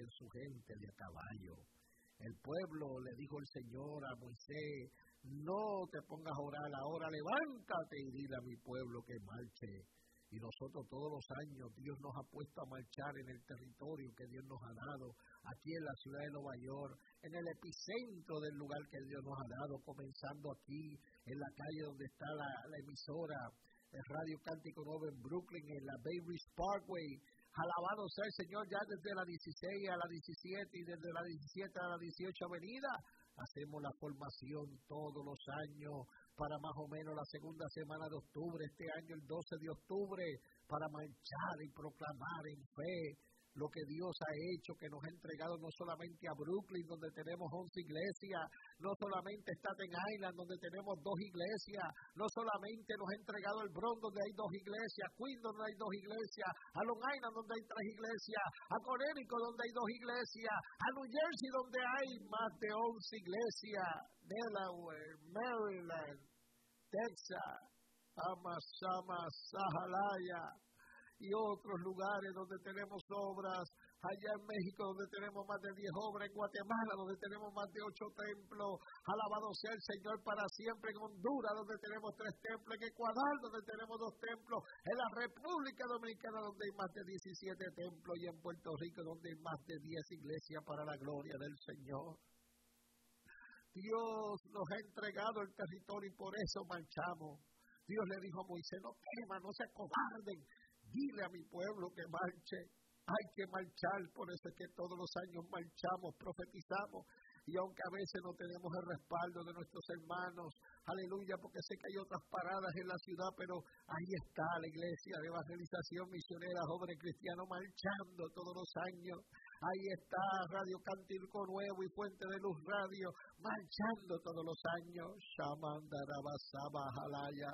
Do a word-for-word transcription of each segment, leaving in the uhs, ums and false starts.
en su gente de a caballo. El pueblo le dijo el Señor a Moisés, no te pongas a orar ahora, levántate y dile a mi pueblo que marche. Y nosotros todos los años Dios nos ha puesto a marchar en el territorio que Dios nos ha dado, aquí en la ciudad de Nueva York, en el epicentro del lugar que Dios nos ha dado, comenzando aquí, en la calle donde está la, la emisora, el Radio Cántico Nuevo en Brooklyn, en la Bay Ridge Parkway. Alabado sea el Señor, ya desde la dieciséis a la diecisiete y desde la diecisiete a la dieciocho avenida, hacemos la formación todos los años para más o menos la segunda semana de octubre, este año el doce de octubre, para marchar y proclamar en fe lo que Dios ha hecho, que nos ha entregado no solamente a Brooklyn, donde tenemos once iglesias, no solamente Staten Island, donde tenemos dos iglesias, no solamente nos ha entregado el Bronx, donde hay dos iglesias, Queens, donde hay dos iglesias, a Long Island, donde hay tres iglesias, a Connecticut, donde hay dos iglesias, a New Jersey, donde hay más de once iglesias, Delaware, Maryland, Texas, Amasama, Sahalaya, y otros lugares donde tenemos obras, allá en México donde tenemos más de diez obras, en Guatemala donde tenemos más de ocho templos, alabado sea el Señor para siempre, en Honduras donde tenemos tres templos, en Ecuador donde tenemos dos templos, en la República Dominicana donde hay más de diecisiete templos y en Puerto Rico donde hay más de diez iglesias para la gloria del Señor. Dios nos ha entregado el territorio y por eso marchamos. Dios le dijo a Moisés, no teman, no se acobarden, dile a mi pueblo que marche, hay que marchar, por eso es que todos los años marchamos, profetizamos, y aunque a veces no tenemos el respaldo de nuestros hermanos, aleluya, porque sé que hay otras paradas en la ciudad, pero ahí está la iglesia de evangelización misionera, jóvenes cristianos, marchando todos los años, ahí está Radio Cántico Nuevo y Fuente de Luz Radio, marchando todos los años, Shamandarabasaba Jalaya,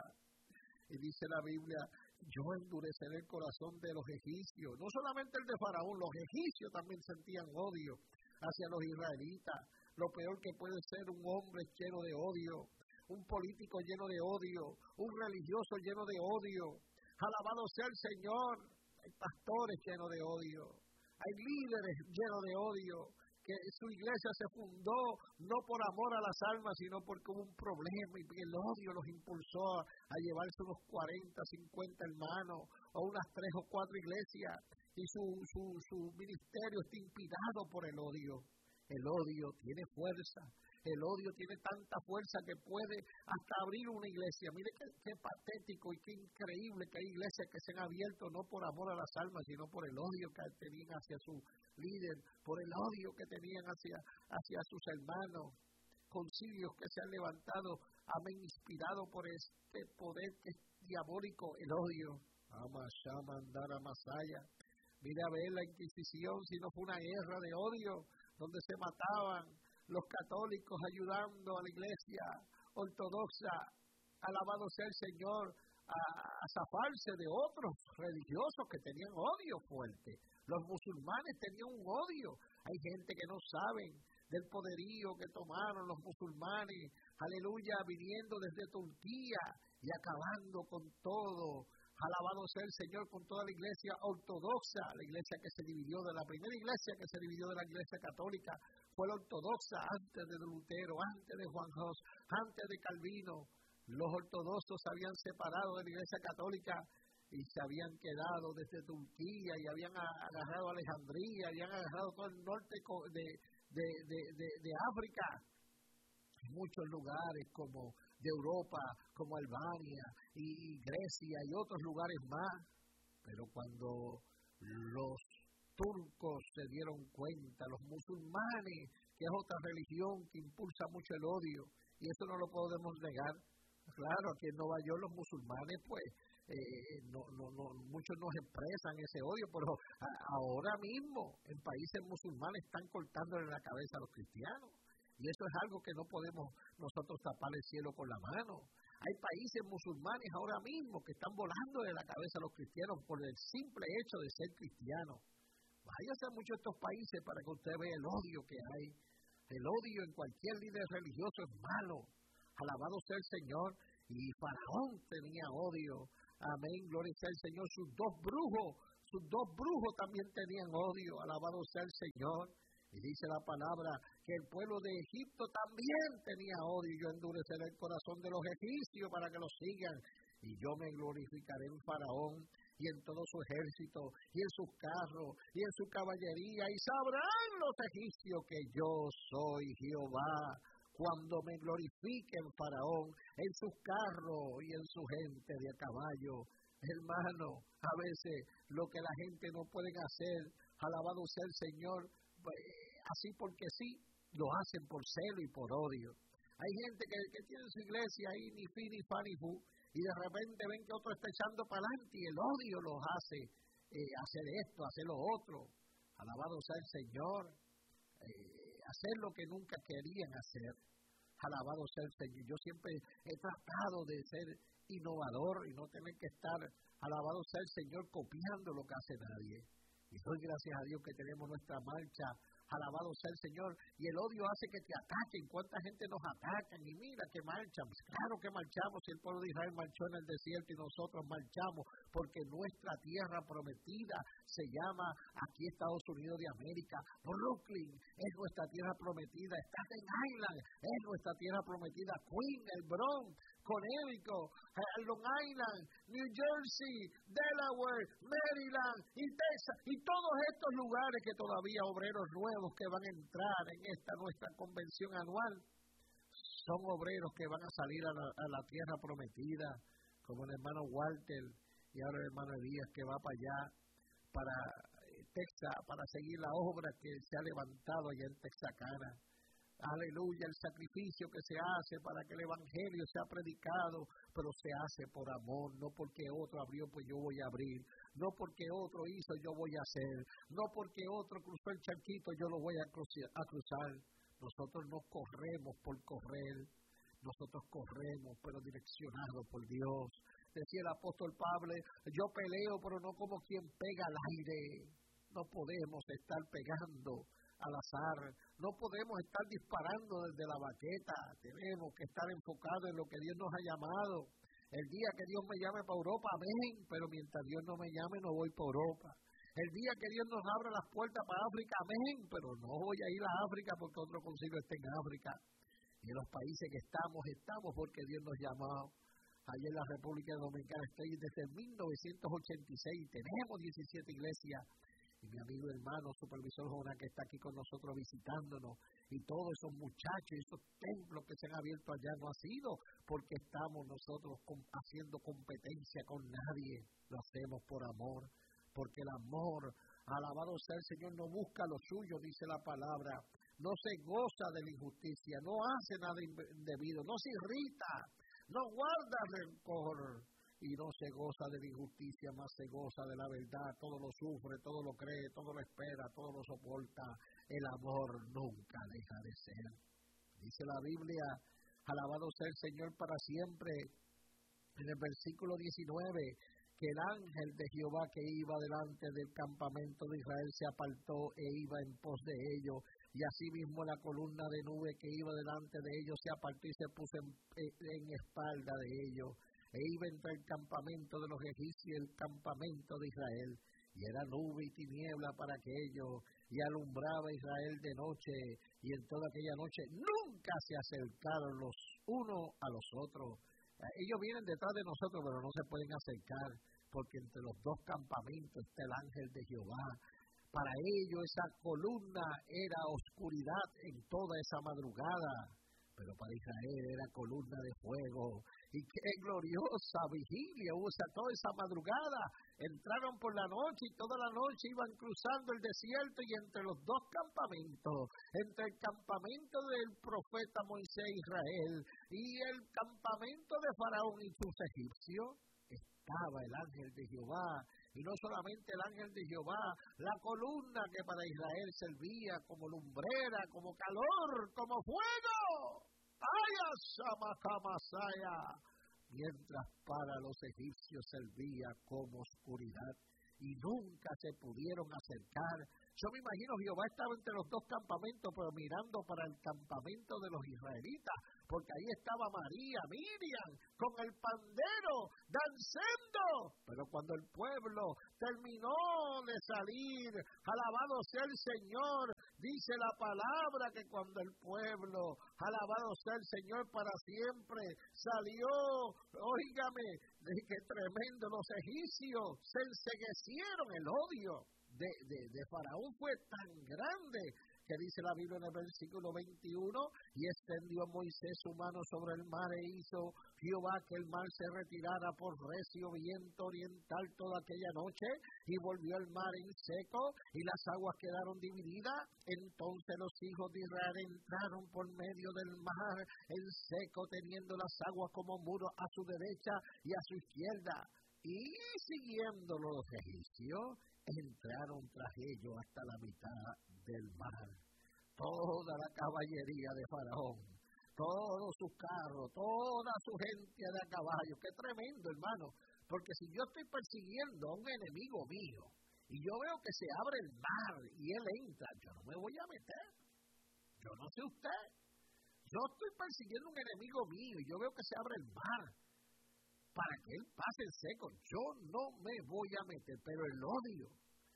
y dice la Biblia, yo endureceré el corazón de los egipcios, no solamente el de Faraón, los egipcios también sentían odio hacia los israelitas, lo peor que puede ser un hombre lleno de odio, un político lleno de odio, un religioso lleno de odio, alabado sea el Señor, hay pastores llenos de odio, hay líderes llenos de odio, que su iglesia se fundó no por amor a las almas, sino porque hubo un problema y el odio los impulsó a, a llevarse unos cuarenta, cincuenta hermanos o unas tres o cuatro iglesias y su, su, su ministerio está inspirado por el odio. El odio tiene fuerza. El odio tiene tanta fuerza que puede hasta abrir una iglesia. Mire qué, qué patético y qué increíble que hay iglesias que se han abierto no por amor a las almas, sino por el odio que tenían hacia su líder, por el odio que tenían hacia, hacia sus hermanos. Concilios que se han levantado, amén, inspirado por este poder que es diabólico, el odio. Amashamandara Masaya. Mire a ver la Inquisición, si no fue una guerra de odio, donde se mataban los católicos ayudando a la iglesia ortodoxa, alabado sea el Señor, a, a zafarse de otros religiosos que tenían odio fuerte. Los musulmanes tenían un odio. Hay gente que no saben del poderío que tomaron los musulmanes, aleluya, viniendo desde Turquía y acabando con todo. Alabado sea el Señor, con toda la iglesia ortodoxa, la iglesia que se dividió de la primera iglesia que se dividió de la iglesia católica, fue la ortodoxa antes de Lutero, antes de Juan Hus, antes de Calvino. Los ortodoxos se habían separado de la iglesia católica y se habían quedado desde Turquía y habían agarrado Alejandría, y habían agarrado todo el norte de, de, de, de, de África. Muchos lugares como de Europa, como Albania y, y Grecia y otros lugares más, pero cuando los turcos se dieron cuenta, los musulmanes, que es otra religión que impulsa mucho el odio, y eso no lo podemos negar. Claro, aquí en Nueva York los musulmanes, pues, eh, no, no, no, muchos nos expresan ese odio, pero a, ahora mismo en países musulmanes están cortándole la cabeza a los cristianos. Y eso es algo que no podemos nosotros tapar el cielo con la mano. Hay países musulmanes ahora mismo que están volando de la cabeza a los cristianos por el simple hecho de ser cristianos. Váyase a muchos de estos países para que usted vea el odio que hay. El odio en cualquier líder religioso es malo. Alabado sea el Señor. Y Faraón tenía odio. Amén, gloria sea el Señor. Sus dos brujos, sus dos brujos también tenían odio, alabado sea el Señor. Y dice la palabra que el pueblo de Egipto también tenía odio, y yo endureceré el corazón de los egipcios para que los sigan. Y yo me glorificaré en Faraón y en todo su ejército, y en sus carros, y en su caballería, y sabrán los egipcios que yo soy Jehová, cuando me glorifique en Faraón, en sus carros y en su gente de a caballo. Hermano, a veces lo que la gente no puede hacer, alabado sea el Señor, así porque sí, lo hacen por celo y por odio. Hay gente que, que tiene su iglesia ahí, ni fi, ni fa, ni fu, y de repente ven que otro está echando para adelante y el odio los hace eh, hacer esto, hacer lo otro. Alabado sea el Señor, eh, hacer lo que nunca querían hacer. Alabado sea el Señor. Yo siempre he tratado de ser innovador y no tener que estar, alabado sea el Señor, copiando lo que hace nadie. Y doy gracias a Dios que tenemos nuestra marcha, alabado sea el Señor, y el odio hace que te ataquen. ¿Cuánta gente nos atacan? Y mira que marchan. Claro que marchamos, si el pueblo de Israel marchó en el desierto y nosotros marchamos, porque nuestra tierra prometida se llama aquí Estados Unidos de América. Brooklyn es nuestra tierra prometida, Staten Island es nuestra tierra prometida, Queen, el Bronx, Connecticut, Long Island, New Jersey, Delaware, Maryland y Texas, y todos estos lugares que todavía obreros nuevos que van a entrar en esta nuestra convención anual, son obreros que van a salir a la, a la tierra prometida, como el hermano Walter y ahora el hermano Elías, que va para allá, para Texas, para seguir la obra que se ha levantado allá en Texarkana. Aleluya, el sacrificio que se hace para que el evangelio sea predicado, pero se hace por amor, no porque otro abrió, pues yo voy a abrir, no porque otro hizo, yo voy a hacer, no porque otro cruzó el charquito, yo lo voy a cruzar. Nosotros no corremos por correr, nosotros corremos, pero direccionados por Dios. Decía el apóstol Pablo, yo peleo, pero no como quien pega al aire. No podemos estar pegando al azar, no podemos estar disparando desde la baqueta, tenemos que estar enfocados en lo que Dios nos ha llamado. El día que Dios me llame para Europa, amén, pero mientras Dios no me llame, no voy para Europa. El día que Dios nos abra las puertas para África, amén, pero no voy a ir a África porque otro consigo esté en África. Y en los países que estamos, estamos porque Dios nos llamó. Allí en la República Dominicana estoy desde mil novecientos ochenta y seis, tenemos diecisiete iglesias. Y mi amigo hermano, supervisor Jonás, que está aquí con nosotros visitándonos, y todos esos muchachos, esos templos que se han abierto allá, no ha sido porque estamos nosotros com- haciendo competencia con nadie, lo hacemos por amor, porque el amor, alabado sea el Señor, no busca lo suyo, dice la palabra, no se goza de la injusticia, no hace nada indebido, no se irrita, no guarda rencor, y no se goza de la injusticia, más se goza de la verdad, todo lo sufre, todo lo cree, todo lo espera, todo lo soporta. El amor nunca deja de ser. Dice la Biblia, alabado sea el Señor para siempre, en el versículo diecinueve, que el ángel de Jehová que iba delante del campamento de Israel se apartó e iba en pos de ellos, y asimismo la columna de nube que iba delante de ellos se apartó y se puso en, en espalda de ellos. E iba entre el campamento de los egipcios y el campamento de Israel, y era nube y tiniebla para aquellos, y alumbraba Israel de noche, y en toda aquella noche nunca se acercaron los unos a los otros. Ellos vienen detrás de nosotros, pero no se pueden acercar, porque entre los dos campamentos está el ángel de Jehová. Para ellos esa columna era oscuridad en toda esa madrugada, pero para Israel era columna de fuego. Y qué gloriosa vigilia, o sea, toda esa madrugada, entraron por la noche y toda la noche iban cruzando el desierto, y entre los dos campamentos, entre el campamento del profeta Moisés Israel y el campamento de Faraón y sus egipcios, estaba el ángel de Jehová. Y no solamente el ángel de Jehová, la columna que para Israel servía como lumbrera, como calor, como fuego. ¡Ay, Masaya! Mientras para los egipcios servía como oscuridad, y nunca se pudieron acercar Yo me imagino Jehová estaba entre los dos campamentos, pero mirando para el campamento de los israelitas, porque ahí estaba María, Miriam, con el pandero, danzando. Pero cuando el pueblo terminó de salir, alabado sea el Señor, dice la palabra que cuando el pueblo, alabado sea el Señor para siempre, salió, óigame, de que tremendo, los egipcios se enceguecieron, el odio De, de, de Faraón fue tan grande que dice la Biblia en el versículo veintiuno, y extendió Moisés su mano sobre el mar e hizo Jehová que el mar se retirara por recio viento oriental toda aquella noche, y volvió el mar en seco y las aguas quedaron divididas. Entonces los hijos de Israel entraron por medio del mar en seco, teniendo las aguas como muros a su derecha y a su izquierda, y siguiendo los egipcios entraron tras ellos hasta la mitad del mar. Toda la caballería de Faraón, todos sus carros, toda su gente de a caballo. Qué tremendo, hermano, porque si yo estoy persiguiendo a un enemigo mío y yo veo que se abre el mar y él entra, yo no me voy a meter. Yo no sé usted. Yo estoy persiguiendo a un enemigo mío y yo veo que se abre el mar para que él pase en seco. Yo no me voy a meter, pero el odio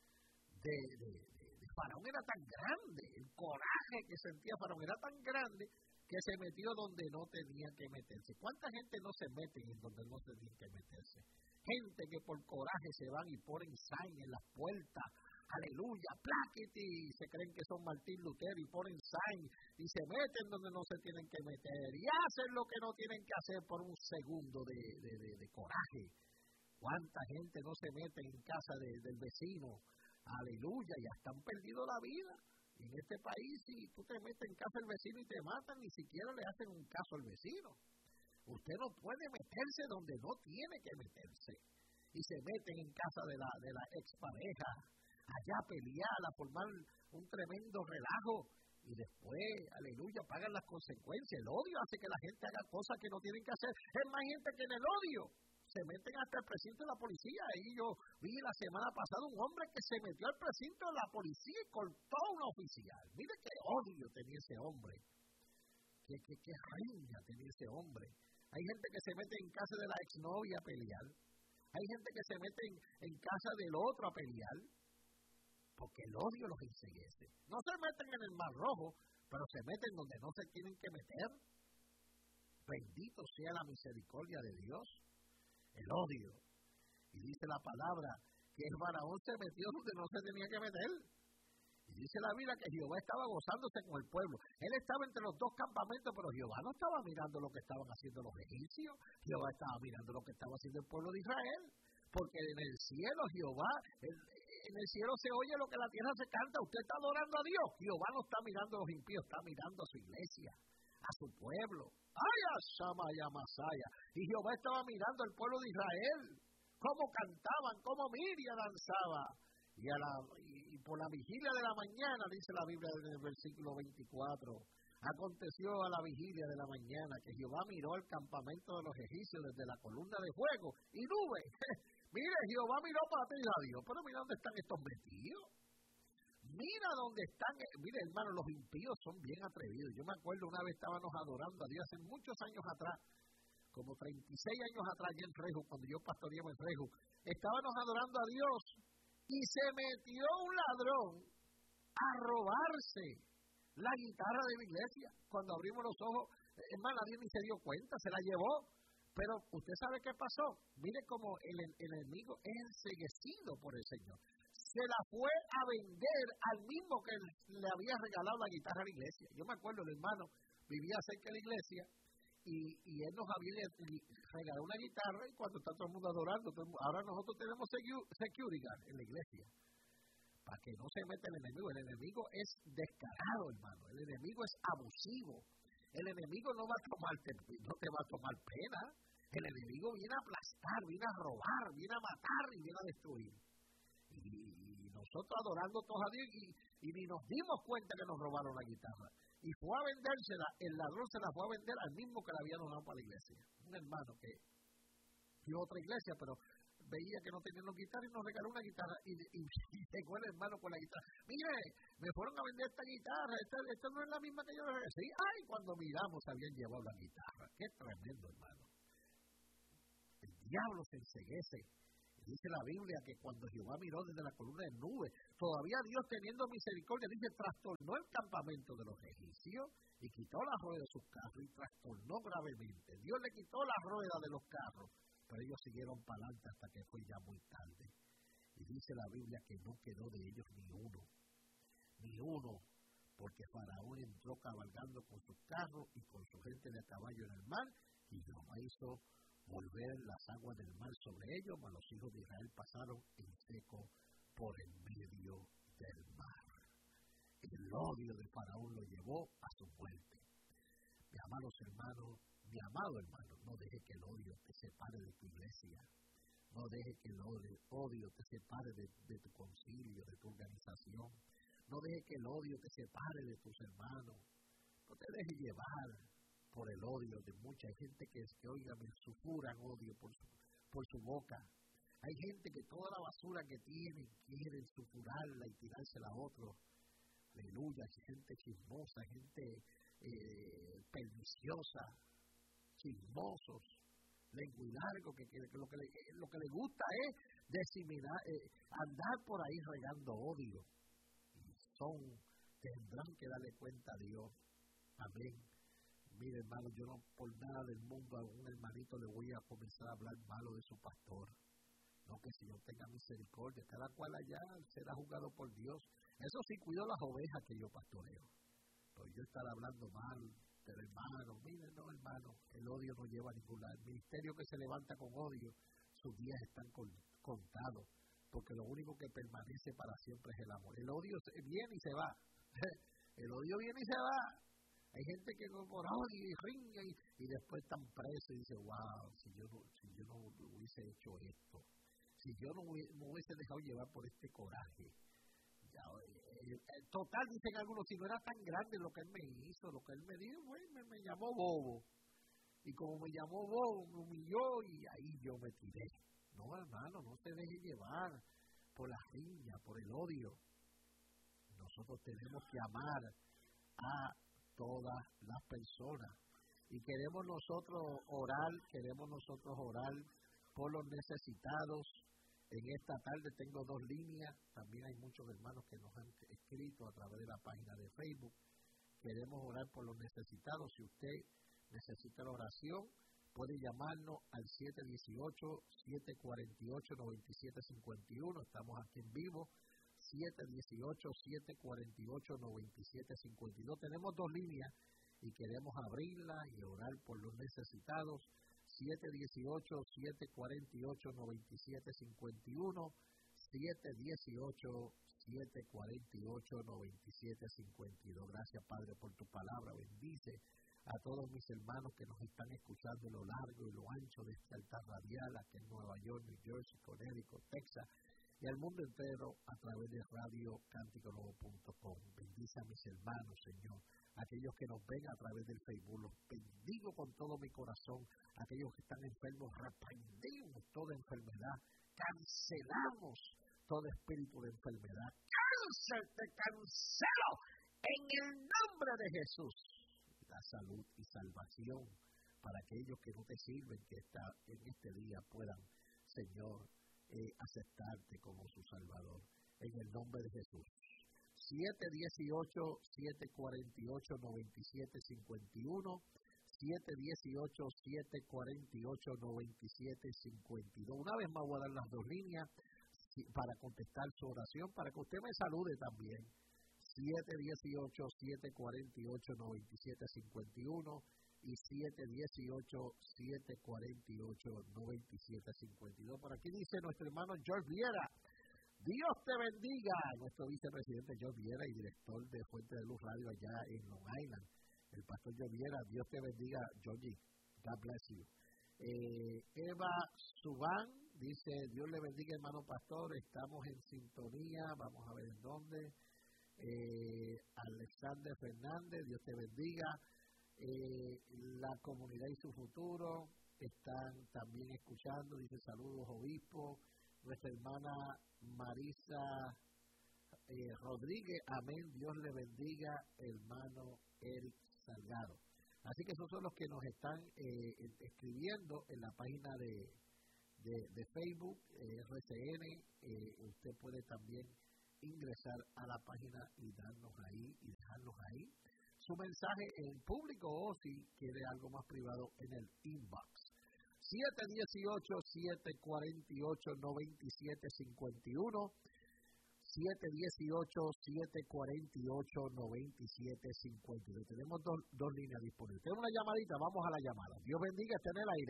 de, de, de, de Faraón era tan grande, el coraje que sentía Faraón era tan grande que se metió donde no tenía que meterse. ¿Cuánta gente no se mete en donde no tenía que meterse? Gente que por coraje se van y ponen saña en las puertas, aleluya, plaquete, y se creen que son Martín Lutero y ponen saña y se meten donde no se tienen que meter y hacen lo que no tienen que hacer por un segundo de, de, de, de coraje. ¿Cuánta gente no se mete en casa de, del vecino? Aleluya, y hasta han perdido la vida. Y en este país, si tú te metes en casa del vecino y te matan, ni siquiera le hacen un caso al vecino. Usted no puede meterse donde no tiene que meterse. Y se meten en casa de la, de la expareja, allá a pelear, a formar un tremendo relajo. Y después, aleluya, pagan las consecuencias. El odio hace que la gente haga cosas que no tienen que hacer. Es más gente que en el odio se meten hasta el precinto de la policía. Ahí yo vi la semana pasada un hombre que se metió al precinto de la policía y cortó a un oficial. Mire qué odio tenía ese hombre. Qué, qué, qué reña tenía ese hombre. Hay gente que se mete en casa de la exnovia a pelear. Hay gente que se mete en, en casa del otro a pelear. Porque el odio los enceguece. No se meten en el Mar Rojo, pero se meten donde no se tienen que meter. Bendito sea la misericordia de Dios. El odio. Y dice la palabra que el Faraón se metió donde no se tenía que meter. Y dice la Biblia que Jehová estaba gozándose con el pueblo. Él estaba entre los dos campamentos, pero Jehová no estaba mirando lo que estaban haciendo los egipcios. Jehová estaba mirando lo que estaba haciendo el pueblo de Israel. Porque en el cielo Jehová, en, en el cielo se oye lo que la tierra se canta. Usted está adorando a Dios. Jehová no está mirando a los impíos, está mirando a su iglesia, a su pueblo. ¡Ay, Asamaya Masaya! Y Jehová estaba mirando al pueblo de Israel, cómo cantaban, cómo Miriam danzaba. Y, a la, y, y por la vigilia de la mañana, dice la Biblia en el versículo veinticuatro, aconteció a la vigilia de la mañana que Jehová miró el campamento de los egipcios desde la columna de fuego y nube. Mire, Jehová miró para ti, Dios, pero mira dónde están estos metidos. Mira dónde están. Mire, hermano, los impíos son bien atrevidos. Yo me acuerdo una vez estábamos adorando a Dios hace muchos años atrás, como treinta y seis años atrás, allá en Reju, cuando yo pastoreaba en Reju. Estábamos adorando a Dios y se metió un ladrón a robarse la guitarra de la iglesia. Cuando abrimos los ojos, hermano, nadie ni se dio cuenta, se la llevó. Pero usted sabe qué pasó. Mire cómo el, el enemigo es enceguecido por el Señor. Se la fue a vender al mismo que le había regalado la guitarra a la iglesia. Yo me acuerdo, el hermano vivía cerca de la iglesia y, y él nos había regalado una guitarra y cuando está todo el mundo adorando, todo el mundo, ahora nosotros tenemos security guard en la iglesia. Para que no se meta el enemigo. El enemigo es descarado, hermano. El enemigo es abusivo. El enemigo no va a tomarte, no te va a tomar pena. El enemigo viene a aplastar, viene a robar, viene a matar y viene a destruir. Y, y nosotros adorando todos a Dios y, y ni nos dimos cuenta que nos robaron la guitarra. Y fue a vendérsela, el ladrón se la fue a vender al mismo que la había donado para la iglesia. Un hermano que dio otra iglesia, pero veía que no tenían los guitarras y nos regaló una guitarra. Y, y, y llegó el hermano con la guitarra. Mire, me fueron a vender esta guitarra, esta, esta no es la misma que yo le sí, ay, cuando miramos habían llevado la guitarra. Qué tremendo, hermano. El diablo se enceguece. Dice la Biblia que cuando Jehová miró desde la columna de nube, todavía Dios teniendo misericordia, dice, trastornó el campamento de los egipcios y quitó la rueda de sus carros y trastornó gravemente. Dios le quitó la rueda de los carros, pero ellos siguieron para adelante hasta que fue ya muy tarde. Y dice la Biblia que no quedó de ellos ni uno, ni uno, porque Faraón entró cabalgando con sus carros y con su gente de a caballo en el mar, y Jehová hizo volver las aguas del mar sobre ellos, mas los hijos de Israel pasaron en seco por el medio del mar. El odio de Faraón lo llevó a su muerte. Mis amados hermanos, mi amado hermano, no deje que el odio te separe de tu iglesia. No deje que el odio, odio te separe de, de tu concilio, de tu organización. No deje que el odio te separe de tus hermanos. No te dejes llevar por el odio de mucha gente que, que oiga, me susurran odio por su, por su boca. Hay gente que toda la basura que tienen quieren susurrarla y tirársela a otros. Aleluya, gente chismosa, gente eh, perniciosa, chismosos, lengua y largo, que, que, que, lo, que le, lo que le gusta es diseminar, eh, andar por ahí regando odio. Y son, tendrán que darle cuenta a Dios. Amén. Mire, hermano, yo no por nada del mundo a un hermanito le voy a comenzar a hablar malo de su pastor. No, que el Señor tenga misericordia. Cada cual allá será juzgado por Dios. Eso sí, cuido las ovejas que yo pastoreo. Pero yo estar hablando mal del hermano, mire, no, hermano, el odio no lleva a ningún lado. El ministerio que se levanta con odio, sus días están contados. Porque lo único que permanece para siempre es el amor. El odio viene y se va. El odio viene y se va. Hay gente que no por odio y ringa y, y después están presos y dice, wow, si yo no, si yo no hubiese hecho esto, si yo no me hubiese dejado llevar por este coraje. Ya, eh, eh, total, dicen algunos, si no era tan grande lo que él me hizo, lo que él me dijo, bueno, me, me llamó bobo. Y como me llamó bobo, me humilló y ahí yo me tiré. No, hermano, no se deje llevar por la riña, por el odio. Nosotros tenemos que amar a todas las personas. Y queremos nosotros orar, queremos nosotros orar por los necesitados. En esta tarde tengo dos líneas, también hay muchos hermanos que nos han escrito a través de la página de Facebook. Queremos orar por los necesitados. Si usted necesita la oración, puede llamarnos al siete uno ocho, siete cuatro ocho, nueve siete cinco uno. Estamos aquí en vivo. siete uno ocho, siete cuatro ocho, nueve siete cinco dos. Tenemos dos líneas y queremos abrirla y orar por los necesitados. siete uno ocho, siete cuatro ocho, nueve siete cinco uno. siete uno ocho, siete cuatro ocho, nueve siete cinco dos. Gracias, Padre, por tu palabra. Bendice a todos mis hermanos que nos están escuchando en lo largo y lo ancho de este altar radial, aquí en Nueva York, New Jersey, Connecticut, Texas, y al mundo entero a través de radio cántico nuevo punto com. Bendice a mis hermanos, Señor, aquellos que nos ven a través del Facebook, los bendigo con todo mi corazón, aquellos que están enfermos, reprendemos toda enfermedad, cancelamos todo espíritu de enfermedad, cáncer, te cancelo en el nombre de Jesús. La salud y salvación para aquellos que no te sirven, que está, en este día puedan, Señor, Eh, aceptarte como su Salvador, en el nombre de Jesús. siete uno ocho, siete cuatro ocho, nueve siete cinco uno, siete uno ocho, siete cuatro ocho, nueve siete cinco dos. Una vez más voy a dar las dos líneas para contestar su oración, para que usted me salude también. siete uno ocho, siete cuatro ocho, nueve siete cinco uno y siete uno ocho, siete cuatro ocho, nueve siete cinco dos. Por aquí dice nuestro hermano George Viera. Dios te bendiga. Nuestro vicepresidente George Viera y director de Fuente de Luz Radio allá en Long Island. El pastor George Viera. Dios te bendiga, Georgie. God bless you. Eh, Eva Subán dice, Dios le bendiga, hermano pastor. Estamos en sintonía. Vamos a ver en dónde. Eh, Alexander Fernández, Dios te bendiga. Eh, la comunidad y su futuro, están también escuchando. Dice saludos, obispo. Nuestra hermana Marisa eh, Rodríguez, amén, Dios le bendiga, hermano Eric Salgado. Así que esos son los que nos están eh, escribiendo en la página de, de, de Facebook, eh, R C N. Eh, usted puede también ingresar a la página y darnos ahí y dejarnos ahí su mensaje en público, o si quiere algo más privado en el inbox. siete uno ocho, siete cuatro ocho, nueve siete cinco uno, siete uno ocho, siete cuatro ocho, nueve siete cinco uno. Tenemos dos, dos líneas disponibles. Tenemos una llamadita, vamos a la llamada. Dios bendiga, está en el aire.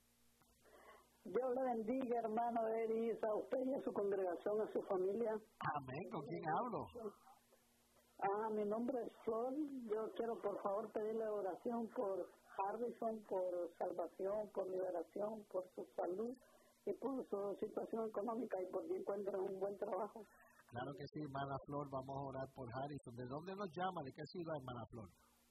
Dios le bendiga, hermano Eris, a usted y a su congregación, a su familia. Amén. ¿Con quién hablo? Ah, mi nombre es Flor. Yo quiero, por favor, pedirle oración por Harrison, por salvación, por liberación, por su salud y por su situación económica y por que encuentre un buen trabajo. Claro que sí, hermana Flor. Vamos a orar por Harrison. ¿De dónde nos llama? ¿De qué ciudad, hermana Flor?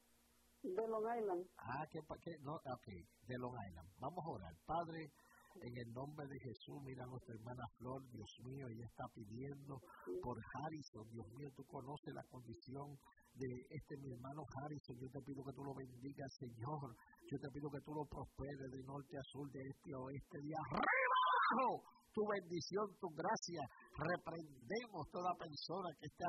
De Long Island. Ah, ¿qué? qué no, ok, de Long Island. Vamos a orar. Padre, en el nombre de Jesús, mira a nuestra hermana Flor, Dios mío, ella está pidiendo por Harrison. Dios mío, tú conoces la condición de este mi hermano Harrison. Yo te pido que tú lo bendigas, Señor. Yo te pido que tú lo prosperes de norte a sur, de este a oeste, de arriba abajo. Tu bendición, tu gracia. Reprendemos toda persona que esté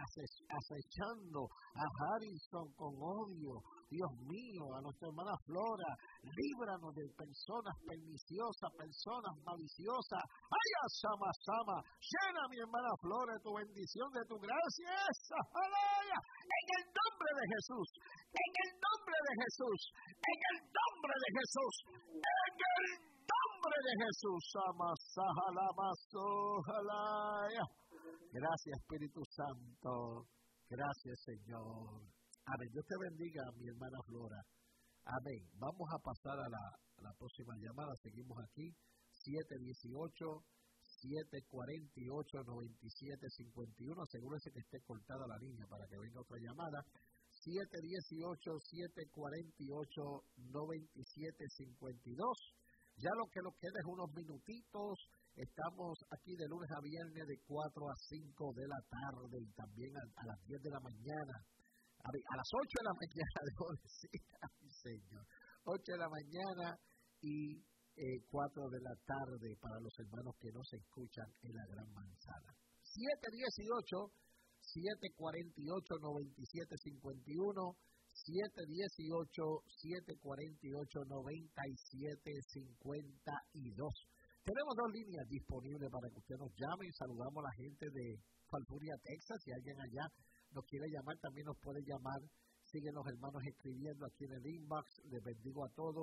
acechando a Harrison con odio. Dios mío, a nuestra hermana Flora, líbranos de personas perniciosas, personas maliciosas. ¡Ay, Sama, Sama! Llena mi hermana Flora de tu bendición, de tu gracia. ¡Aleluya! En el nombre de Jesús, en el nombre de Jesús, en el nombre de Jesús, en el nombre de Jesús. Sama, Sahala, Maso, Jalaya. Gracias, Espíritu Santo. Gracias, Señor. Amén. Dios te bendiga, mi hermana Flora. Amén. Vamos a pasar a la, a la próxima llamada. Seguimos aquí. siete uno ocho, siete cuatro ocho, nueve siete cinco uno. Asegúrese que esté cortada la línea para que venga otra llamada. siete uno ocho, siete cuatro ocho, nueve siete cinco dos. Ya lo que nos queda es unos minutitos. Estamos aquí de lunes a viernes de cuatro a cinco de la tarde y también a, a las diez de la mañana. A, a las ocho de la mañana, debo decir, ay Señor, ocho de la mañana y eh, cuatro de la tarde para los hermanos que no se escuchan en la Gran Manzana. siete uno ocho, siete cuatro ocho, nueve siete cinco uno, siete uno ocho, siete cuatro ocho, nueve siete cinco dos. Tenemos dos líneas disponibles para que usted nos llame y saludamos a la gente de California, Texas. Si alguien allá nos quiere llamar, también nos puede llamar. Siguen los hermanos escribiendo aquí en el inbox. Les bendigo a todos.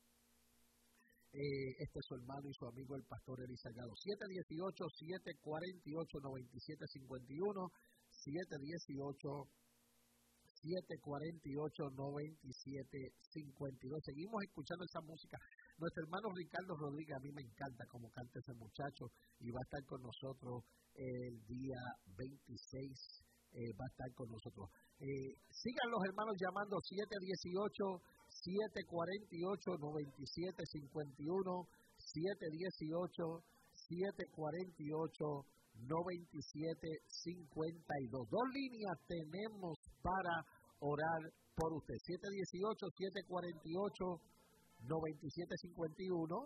Eh, este es su hermano y su amigo, el pastor Eli Salgado. siete uno ocho, siete cuatro ocho, nueve siete cinco uno, siete uno ocho, siete cuatro ocho, nueve siete cinco dos. Seguimos escuchando esa música. Nuestro hermano Ricardo Rodríguez, a mí me encanta cómo canta ese muchacho y va a estar con nosotros el día veintiséis. Eh, va a estar con nosotros. Eh, sigan los hermanos llamando siete uno ocho, siete cuatro ocho, nueve siete cinco uno, siete uno ocho, siete cuatro ocho, nueve siete cinco dos. Dos líneas tenemos para orar por usted. siete uno ocho, siete cuatro ocho, nueve siete cinco uno,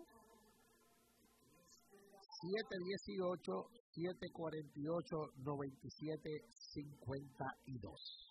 siete uno ocho, siete cuatro ocho, nueve siete cinco dos.